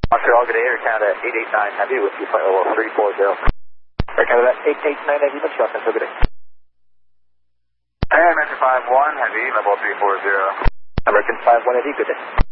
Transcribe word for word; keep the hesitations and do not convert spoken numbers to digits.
Montreal, good day, Air Canada eight eight nine Heavy with you, flight level three four zero. Air Canada eight eight nine Heavy, Montreal, Central, good day. American five one Heavy, level three four zero. American five one Heavy, good day.